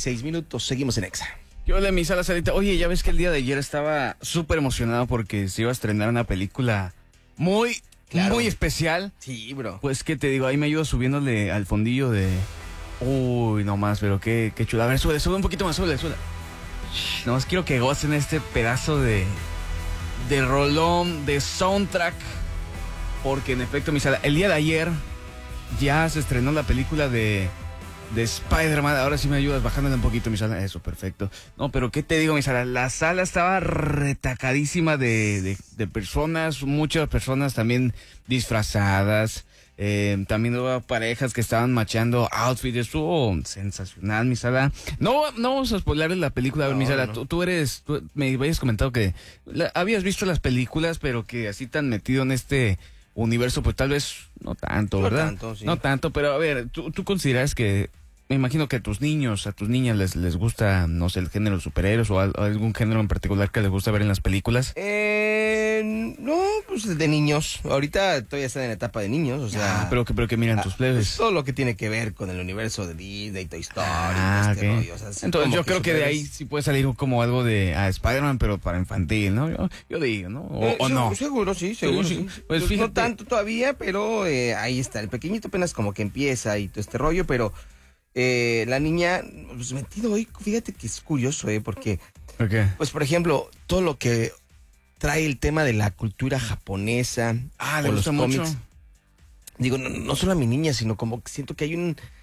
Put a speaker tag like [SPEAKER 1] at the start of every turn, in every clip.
[SPEAKER 1] 16 minutos. Seguimos en Exa.
[SPEAKER 2] Yo le mi sala salita. Oye, ya ves que el día de ayer estaba súper emocionado porque se iba a estrenar una película muy especial.
[SPEAKER 1] Sí, bro.
[SPEAKER 2] Pues, ¿qué te digo? Ahí me ayuda subiéndole al fondillo de... Uy, no más, pero qué chula. A ver, sube un poquito más, sube. No más quiero que gocen este pedazo de rolón, de soundtrack. Porque, en efecto, mi sala, el día de ayer ya se estrenó la película de Spider-Man. Ahora sí me ayudas bajándole un poquito, mi sala. Eso, perfecto. No, pero ¿qué te digo, mi sala? La sala estaba retacadísima de personas, muchas personas también disfrazadas. También hubo parejas que estaban machando outfits. Estuvo sensacional, mi sala. No vamos a spoilerles la película. A ver, mi sala, no. Tú me habías comentado que habías visto las películas, pero que así tan metido en este universo, pues tal vez no tanto, ¿verdad? No tanto, sí. No tanto, pero a ver, ¿tú consideras que, me imagino que a tus niños, a tus niñas les gusta, no sé, el género superhéroes o algún género en particular que les gusta ver en las películas?
[SPEAKER 1] No, pues de niños. Ahorita todavía están en etapa de niños, o sea...
[SPEAKER 2] pero que miran tus plebes.
[SPEAKER 1] Pues todo lo que tiene que ver con el universo de Disney, Toy Story,
[SPEAKER 2] okay.
[SPEAKER 1] rollo, o sea,
[SPEAKER 2] entonces yo creo que de ahí sí puede salir como algo de Spider-Man, pero para infantil, ¿no? Yo digo, ¿no? O no.
[SPEAKER 1] Seguro, sí. Pues fíjate, no tanto todavía, pero ahí está. El pequeñito apenas como que empieza y todo este rollo, pero... la niña, pues metido hoy, fíjate que es curioso, porque,
[SPEAKER 2] okay.
[SPEAKER 1] Pues por ejemplo, todo lo que trae el tema de la cultura japonesa,
[SPEAKER 2] le gusta
[SPEAKER 1] los cómics,
[SPEAKER 2] mucho.
[SPEAKER 1] Digo, no solo a mi niña, sino como que siento que hay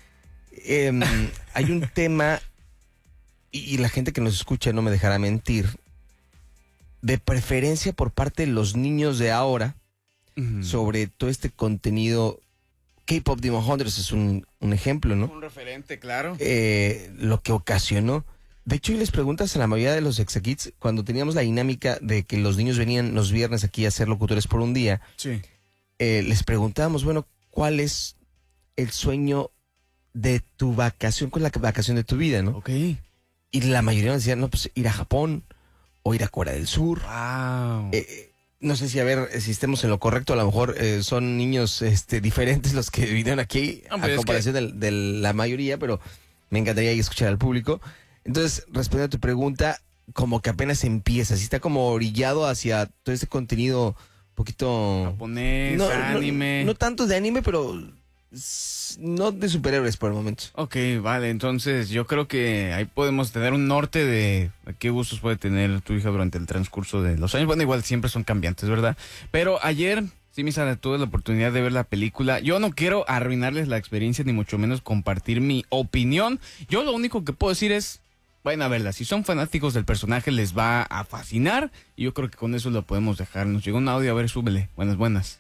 [SPEAKER 1] un tema, y la gente que nos escucha no me dejará mentir, de preferencia por parte de los niños de ahora, sobre todo este contenido. K-Pop Demon Hunters es un ejemplo, ¿no?
[SPEAKER 2] Un referente, claro.
[SPEAKER 1] Lo que ocasionó. De hecho, y les preguntas a la mayoría de los Exa-Kids, cuando teníamos la dinámica de que los niños venían los viernes aquí a ser locutores por un día,
[SPEAKER 2] sí.
[SPEAKER 1] Les preguntábamos, bueno, ¿cuál es el sueño de tu vacación, con la vacación de tu vida, no?
[SPEAKER 2] Ok.
[SPEAKER 1] Y la mayoría nos decían, no, pues ir a Japón o ir a Corea del Sur.
[SPEAKER 2] Wow.
[SPEAKER 1] No sé si, a ver, si estemos en lo correcto, a lo mejor son niños diferentes los que vinieron aquí, a comparación de la mayoría, pero me encantaría escuchar al público. Entonces, respondiendo a tu pregunta, como que apenas empieza, si está como orillado hacia todo este contenido un poquito...
[SPEAKER 2] japonés, anime...
[SPEAKER 1] No tanto de anime, pero no de superhéroes por el momento.
[SPEAKER 2] Ok, vale, entonces yo creo que ahí podemos tener un norte de qué gustos puede tener tu hija durante el transcurso de los años. Bueno, igual siempre son cambiantes, ¿verdad? Pero ayer, sí, mi Sara, tuve la oportunidad de ver la película. Yo no quiero arruinarles la experiencia, ni mucho menos compartir mi opinión. Yo lo único que puedo decir es, vayan a verla. Si son fanáticos del personaje, les va a fascinar. Y yo creo que con eso lo podemos dejar. Nos llegó un audio, a ver, súbele. Buenas.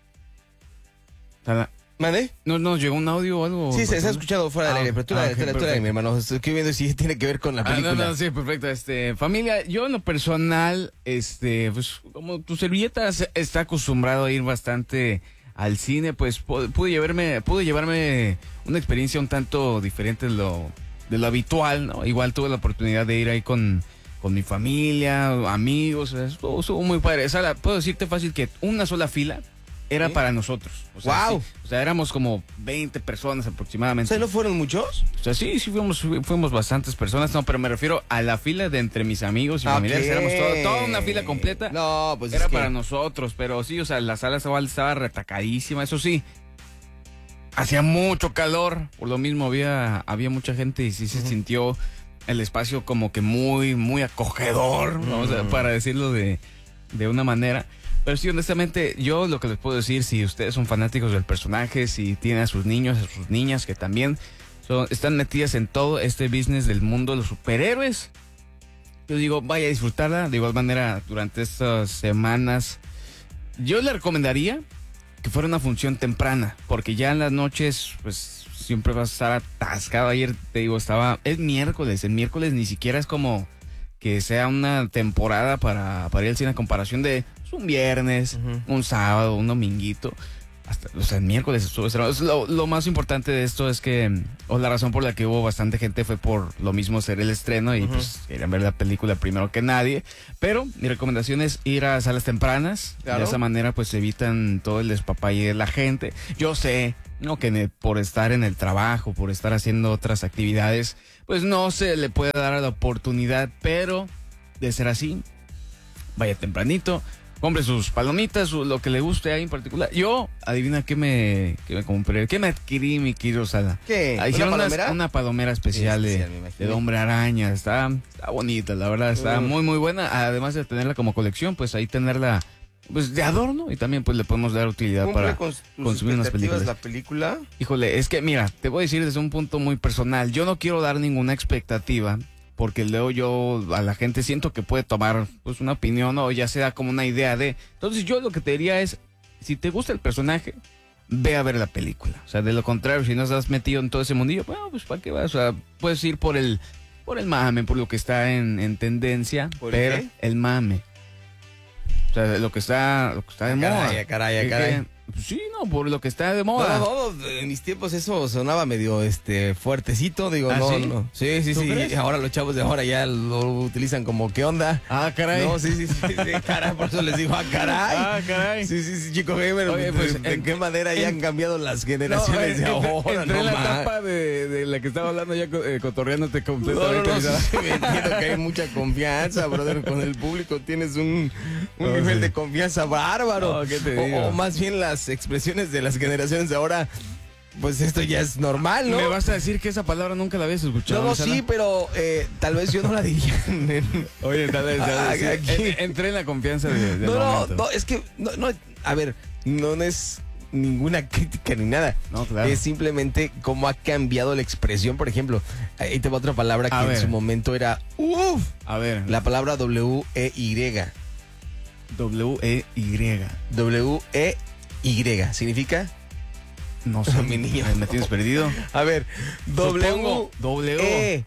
[SPEAKER 2] Sara,
[SPEAKER 1] ¿Mande?
[SPEAKER 2] ¿No nos llegó un audio o algo?
[SPEAKER 1] Sí, se ha escuchado fuera del aire, pero tú la mi hermano. Estoy viendo si tiene que ver con la película.
[SPEAKER 2] Sí, perfecto. Familia, yo en lo personal, pues como tu servilleta está acostumbrado a ir bastante al cine, pues pude llevarme una experiencia un tanto diferente de lo habitual, ¿no? Igual tuve la oportunidad de ir ahí con mi familia, amigos, estuvo muy padre. Puedo decirte fácil que una sola fila era para nosotros. O sea,
[SPEAKER 1] wow.
[SPEAKER 2] Sí, o sea, éramos como 20 personas aproximadamente.
[SPEAKER 1] O sea, ¿no fueron muchos?
[SPEAKER 2] O sea, sí fuimos bastantes personas, no, pero me refiero a la fila de entre mis amigos y familiares. Éramos toda una fila completa.
[SPEAKER 1] No, pues
[SPEAKER 2] era para nosotros, pero sí, o sea, la sala estaba retacadísima, eso sí. Hacía mucho calor, por lo mismo había mucha gente y sí se sintió el espacio como que muy, muy acogedor, ¿no? O sea, para decirlo de una manera. Pero sí, honestamente, yo lo que les puedo decir, si ustedes son fanáticos del personaje, si tienen a sus niños, a sus niñas que también están metidas en todo este business del mundo de los superhéroes, yo digo, vaya a disfrutarla. De igual manera, durante estas semanas, yo le recomendaría que fuera una función temprana, porque ya en las noches, pues, siempre vas a estar atascado. Ayer, te digo, es miércoles. El miércoles ni siquiera es como que sea una temporada para ir al cine a comparación de un viernes, un sábado, un dominguito. O sea, el miércoles estuvo estrenado. Lo más importante de esto es que, o la razón por la que hubo bastante gente fue por lo mismo ser el estreno y pues querían ver la película primero que nadie. Pero mi recomendación es ir a salas tempranas. Claro. De esa manera pues evitan todo el despapalle de la gente. Yo sé No, que por estar en el trabajo, por estar haciendo otras actividades, pues no se le puede dar la oportunidad, pero de ser así, vaya tempranito, compre sus palomitas, lo que le guste ahí en particular. Yo, adivina qué me compré, qué me adquirí, mi querido Sada.
[SPEAKER 1] ¿Qué?
[SPEAKER 2] Hicieron una palomera especial de Hombre Araña. Está bonita, la verdad, está muy, muy buena. Además de tenerla como colección, pues ahí tenerla pues de adorno y también pues le podemos dar utilidad para consumir unas películas.
[SPEAKER 1] La película?
[SPEAKER 2] Híjole, es que mira, te voy a decir desde un punto muy personal, yo no quiero dar ninguna expectativa porque luego yo a la gente siento que puede tomar pues una opinión o ya sea como una idea de. Entonces yo lo que te diría es, si te gusta el personaje, ve a ver la película. O sea, de lo contrario, si no estás metido en todo ese mundillo, bueno, pues ¿para qué vas? O sea, puedes ir por el mame, por lo que está en tendencia, pero
[SPEAKER 1] qué?
[SPEAKER 2] el mame. O sea, lo que está de moda.
[SPEAKER 1] Caray.
[SPEAKER 2] Pues sí, no, por lo que está de moda.
[SPEAKER 1] No, en mis tiempos eso sonaba medio fuertecito, digo,
[SPEAKER 2] ¿Ah,
[SPEAKER 1] no,
[SPEAKER 2] sí?
[SPEAKER 1] no. Sí.
[SPEAKER 2] ¿Crees?
[SPEAKER 1] Ahora los chavos de ahora ya lo utilizan como ¿qué onda?
[SPEAKER 2] Ah, caray.
[SPEAKER 1] No, sí, caray, por eso les digo, caray.
[SPEAKER 2] Ah, caray.
[SPEAKER 1] Sí, chico gamer.
[SPEAKER 2] Oye, pues,
[SPEAKER 1] ¿de qué manera ya han cambiado las generaciones de ahora?
[SPEAKER 2] Entré en la
[SPEAKER 1] más.
[SPEAKER 2] etapa de la que estaba hablando ya cotorreándote completamente.
[SPEAKER 1] No, sí, entiendo que hay mucha confianza, brother, con el público tienes un nivel de confianza bárbaro.
[SPEAKER 2] No, ¿qué te digo?
[SPEAKER 1] O más bien las expresiones de las generaciones de ahora, pues esto ya es normal, ¿no?
[SPEAKER 2] ¿Me vas a decir que esa palabra nunca la habías escuchado?
[SPEAKER 1] No, sí, pero tal vez yo no la diría.
[SPEAKER 2] Oye, tal vez.
[SPEAKER 1] Aquí.
[SPEAKER 2] Entré en la confianza del momento.
[SPEAKER 1] No, es que, no, a ver, no es ninguna crítica ni nada.
[SPEAKER 2] No, claro.
[SPEAKER 1] Es simplemente cómo ha cambiado la expresión. Por ejemplo, ahí te va otra palabra que en su momento era
[SPEAKER 2] A ver.
[SPEAKER 1] la palabra W-E-Y.
[SPEAKER 2] W-E-Y.
[SPEAKER 1] W-E-Y. ¿Significa?
[SPEAKER 2] No sé.
[SPEAKER 1] Mi niño.
[SPEAKER 2] ¿Me tienes perdido?
[SPEAKER 1] A ver,
[SPEAKER 2] W.
[SPEAKER 1] E.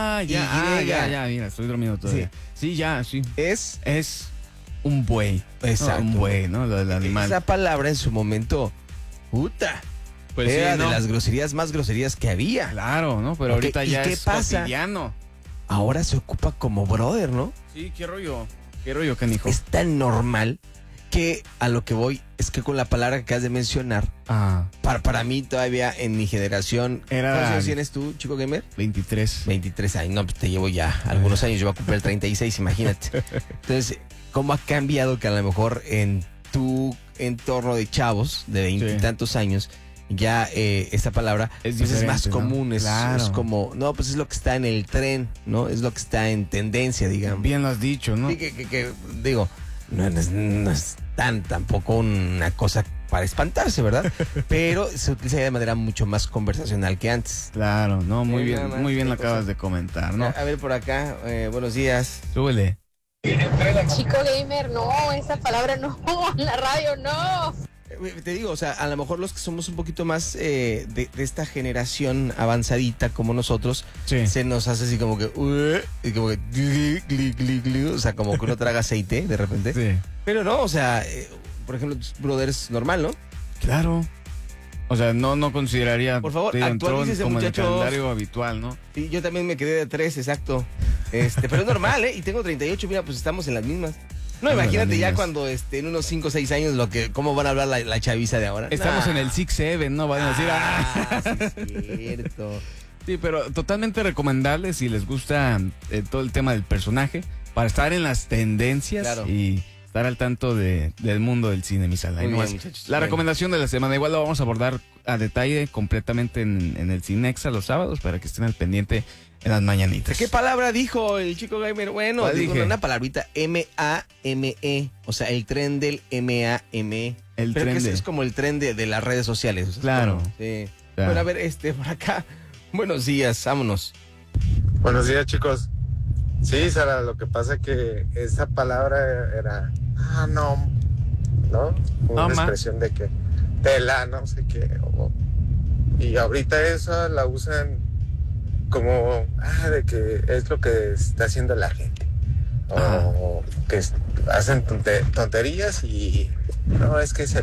[SPEAKER 2] Ya, mira, estoy dormido todavía. Sí, ya, sí.
[SPEAKER 1] Es
[SPEAKER 2] un buey.
[SPEAKER 1] exacto.
[SPEAKER 2] No, un buey, ¿no? Lo del animal.
[SPEAKER 1] Esa palabra en su momento, puta,
[SPEAKER 2] Pues
[SPEAKER 1] era
[SPEAKER 2] sí, ¿no?
[SPEAKER 1] de las groserías más groserías que había.
[SPEAKER 2] Claro, ¿no? Pero
[SPEAKER 1] Ok,
[SPEAKER 2] ahorita
[SPEAKER 1] ¿y
[SPEAKER 2] ya
[SPEAKER 1] qué
[SPEAKER 2] es
[SPEAKER 1] pasa?
[SPEAKER 2] cotidiano.
[SPEAKER 1] Ahora se ocupa como brother, ¿no?
[SPEAKER 2] Sí, qué rollo. Qué rollo, canijo.
[SPEAKER 1] Es tan normal que a lo que voy es que con la palabra que acabas de mencionar, para mí todavía en mi generación,
[SPEAKER 2] Era-
[SPEAKER 1] ¿cuántos años tienes tú, chico gamer?
[SPEAKER 2] 23.
[SPEAKER 1] 23 años, no, pues te llevo ya algunos años, yo voy a cumplir 36, imagínate. Entonces, ¿cómo ha cambiado que a lo mejor en tu entorno de chavos de 20 y tantos años, ya esta palabra
[SPEAKER 2] Es
[SPEAKER 1] pues es más
[SPEAKER 2] diferente, ¿no?
[SPEAKER 1] común,
[SPEAKER 2] Claro.
[SPEAKER 1] es como, no, pues es lo que está en el tren, ¿no? Es lo que está en tendencia, digamos.
[SPEAKER 2] Bien lo has dicho, ¿no?
[SPEAKER 1] Sí, que digo, no es tampoco una cosa para espantarse, ¿verdad? Pero se utiliza ya de manera mucho más conversacional que antes.
[SPEAKER 2] Claro, no, muy
[SPEAKER 1] Sí, nada
[SPEAKER 2] bien,
[SPEAKER 1] más,
[SPEAKER 2] muy bien
[SPEAKER 1] qué
[SPEAKER 2] lo acabas
[SPEAKER 1] cosa.
[SPEAKER 2] de comentar, ¿no?
[SPEAKER 1] A ver por acá, buenos días.
[SPEAKER 2] Súbele.
[SPEAKER 3] Chico gamer, no, esa palabra no, en la radio no.
[SPEAKER 1] Te digo, o sea, a lo mejor los que somos un poquito más de esta generación avanzadita como nosotros,
[SPEAKER 2] Sí.
[SPEAKER 1] se nos hace así como que, y como que, o sea, como que uno traga aceite de repente.
[SPEAKER 2] Sí.
[SPEAKER 1] Pero no, o sea, por ejemplo, tus brothers normal, ¿no?
[SPEAKER 2] Claro. O sea, no consideraría.
[SPEAKER 1] Por favor,
[SPEAKER 2] te digo, entró
[SPEAKER 1] actualícese,
[SPEAKER 2] como en el
[SPEAKER 1] muchachos.
[SPEAKER 2] calendario habitual, ¿no?
[SPEAKER 1] Sí, yo también me quedé de 3, exacto. Pero es normal, ¿eh? Y tengo 38, mira, pues estamos en las mismas. No,
[SPEAKER 2] Estamos
[SPEAKER 1] imagínate
[SPEAKER 2] en las
[SPEAKER 1] ya
[SPEAKER 2] mismas.
[SPEAKER 1] cuando en unos 5 o 6 años cómo van a hablar la chaviza de ahora.
[SPEAKER 2] Estamos en el 6-7, ¿no? Van a decir,
[SPEAKER 1] sí, es cierto.
[SPEAKER 2] Sí, pero totalmente recomendable si les gusta todo el tema del personaje, para estar en las tendencias
[SPEAKER 1] Claro.
[SPEAKER 2] y estar al tanto del mundo del cine, mi sala.
[SPEAKER 1] Muy
[SPEAKER 2] Ahí
[SPEAKER 1] bien,
[SPEAKER 2] nomás.
[SPEAKER 1] muchachos.
[SPEAKER 2] La
[SPEAKER 1] Bueno.
[SPEAKER 2] recomendación de la semana, igual lo vamos a abordar a detalle completamente en el Cinexa los sábados, para que estén al pendiente en las mañanitas.
[SPEAKER 1] ¿Qué palabra dijo el chico gamer? Bueno,
[SPEAKER 2] ¿Cuál
[SPEAKER 1] digo
[SPEAKER 2] dije?
[SPEAKER 1] una palabrita, M-A-M-E, o sea, el tren del M-A-M-E.
[SPEAKER 2] El
[SPEAKER 1] Pero
[SPEAKER 2] tren
[SPEAKER 1] que
[SPEAKER 2] de-
[SPEAKER 1] es como el tren de las redes sociales. o sea, es
[SPEAKER 2] Claro.
[SPEAKER 1] como- sí.
[SPEAKER 2] Claro.
[SPEAKER 1] Bueno, a ver, por acá. Buenos días, vámonos.
[SPEAKER 4] Buenos días, chicos. Sí, Sara, lo que pasa es que esa palabra era, no, una
[SPEAKER 2] ma.
[SPEAKER 4] expresión de que tela, no sé qué. Y ahorita eso la usan como, de que es lo que está haciendo la gente. O que hacen tonterías y no, es que es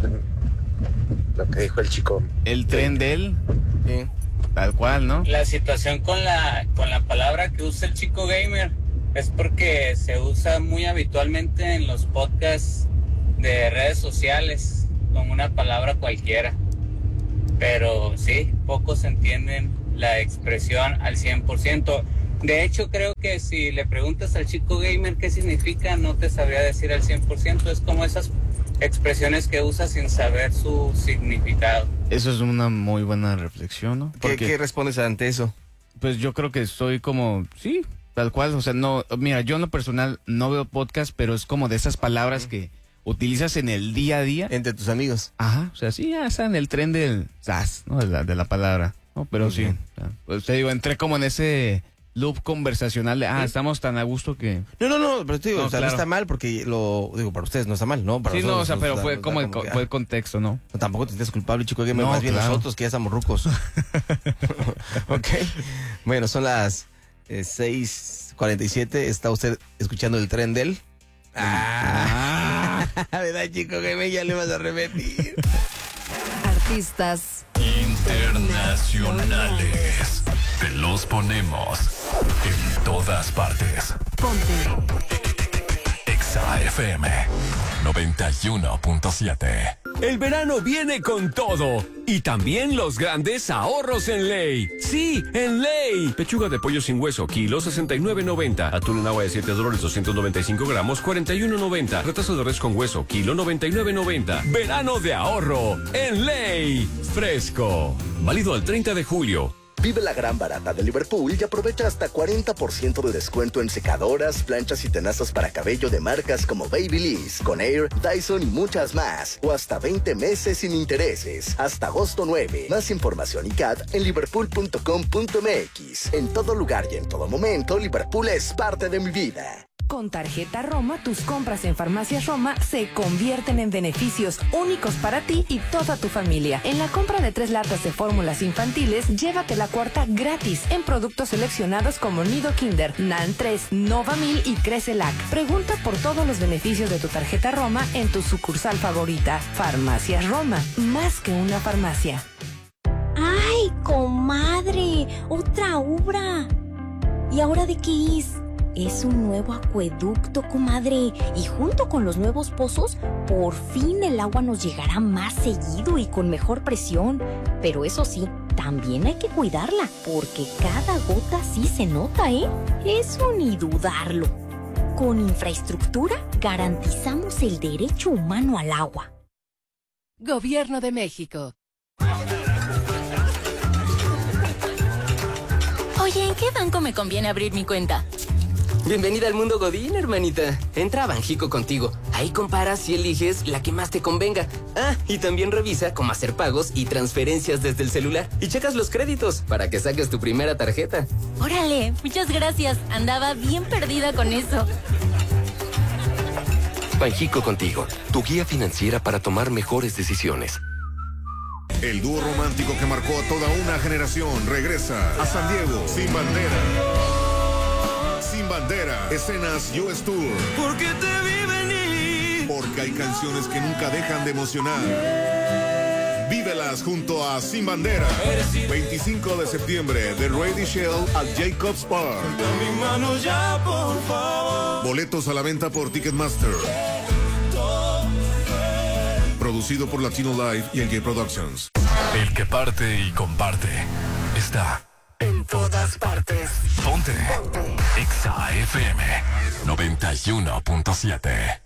[SPEAKER 4] lo que dijo el chico.
[SPEAKER 2] El tren de él,
[SPEAKER 1] Sí.
[SPEAKER 2] tal cual, ¿no?
[SPEAKER 5] La situación con la palabra que usa el chico gamer es porque se usa muy habitualmente en los podcasts de redes sociales como una palabra cualquiera. pero sí, pocos entienden la expresión al 100%. De hecho, creo que si le preguntas al chico gamer qué significa, no te sabría decir al 100%. Es como esas expresiones que usa sin saber su significado.
[SPEAKER 2] Eso es una muy buena reflexión, ¿no?
[SPEAKER 1] ¿Qué respondes ante eso?
[SPEAKER 2] Pues yo creo que estoy como, sí, tal cual. O sea, no, mira, yo en lo personal no veo podcast, pero es como de esas palabras que utilizas en el día a día.
[SPEAKER 1] Entre tus amigos.
[SPEAKER 2] Ajá, o sea, sí, ya está en el tren del zas, ¿no? De la palabra, ¿no? Pero sí, o sea, pues te digo, entré como en ese loop conversacional de, estamos tan a gusto que...
[SPEAKER 1] No, pero te digo,
[SPEAKER 2] No,
[SPEAKER 1] o sea,
[SPEAKER 2] claro.
[SPEAKER 1] no está mal porque digo, para ustedes no está mal, ¿no? Para
[SPEAKER 2] Sí, no, o
[SPEAKER 1] nosotros
[SPEAKER 2] sea, pero
[SPEAKER 1] nos
[SPEAKER 2] fue
[SPEAKER 1] da
[SPEAKER 2] como
[SPEAKER 1] que,
[SPEAKER 2] fue el contexto, ¿no?
[SPEAKER 1] no, tampoco te sientes culpable, chico gamer,
[SPEAKER 2] No,
[SPEAKER 1] más bien
[SPEAKER 2] claro.
[SPEAKER 1] nosotros que ya estamos rucos. Ok. Bueno, son las 6:47. Está usted escuchando el tren del... ¿Verdad, chico gamer? Ya le vas a repetir.
[SPEAKER 6] Artistas
[SPEAKER 7] internacionales. Te los ponemos en todas partes.
[SPEAKER 6] Ponte.
[SPEAKER 7] Exa FM 91.7.
[SPEAKER 8] El verano viene con todo. Y también los grandes ahorros en Ley. Sí, en Ley. Pechuga de pollo sin hueso, kilo 69.90. Atún en agua de 7 dólares, 295 gramos, 41.90. Retazo de res con hueso, kilo 99.90. Verano de ahorro en Ley. Fresco. Válido al 30 de julio.
[SPEAKER 9] Vive la gran barata de Liverpool y aprovecha hasta 40% de descuento en secadoras, planchas y tenazas para cabello de marcas como Babyliss, Conair, Dyson y muchas más. O hasta 20 meses sin intereses. Hasta agosto 9. Más información y CAT en liverpool.com.mx. En todo lugar y en todo momento, Liverpool es parte de mi vida.
[SPEAKER 6] Con tarjeta Roma, tus compras en Farmacias Roma se convierten en beneficios únicos para ti y toda tu familia. En la compra de 3 latas de fórmulas infantiles, llévate la cuarta gratis en productos seleccionados como Nido Kinder, NAN 3, Novamil y Crecelac. Pregunta por todos los beneficios de tu tarjeta Roma en tu sucursal favorita. Farmacias Roma, más que una farmacia.
[SPEAKER 10] ¡Ay, comadre! ¡Otra obra! ¿Y ahora de qué es? Es un nuevo acueducto, comadre. Y junto con los nuevos pozos, por fin el agua nos llegará más seguido y con mejor presión. Pero eso sí, también hay que cuidarla, porque cada gota sí se nota, ¿eh? Eso ni dudarlo. Con infraestructura, garantizamos el derecho humano al agua.
[SPEAKER 6] Gobierno de México.
[SPEAKER 11] Oye, ¿en qué banco me conviene abrir mi cuenta?
[SPEAKER 12] Bienvenida al mundo Godín, hermanita. Entra a Banjico Contigo. Ahí comparas y eliges la que más te convenga. Ah, y también revisa cómo hacer pagos y transferencias desde el celular. Y checas los créditos para que saques tu primera tarjeta.
[SPEAKER 11] Órale, muchas gracias. Andaba bien perdida con eso.
[SPEAKER 13] Banjico Contigo, tu guía financiera para tomar mejores decisiones.
[SPEAKER 14] El dúo romántico que marcó a toda una generación regresa a San Diego sin bandera. Sin bandera, escenas US Tour.
[SPEAKER 15] Porque te vi venir.
[SPEAKER 14] Porque hay canciones que nunca dejan de emocionar. Vívelas junto a Sin Bandera. 25 de septiembre de Ready Shell al Jacobs Park.
[SPEAKER 15] Mi mano ya, por favor.
[SPEAKER 14] Boletos a la venta por Ticketmaster. Producido por Latino Live y LJ Productions.
[SPEAKER 7] El que parte y comparte está en todas partes. Ponte Exa FM 91.7.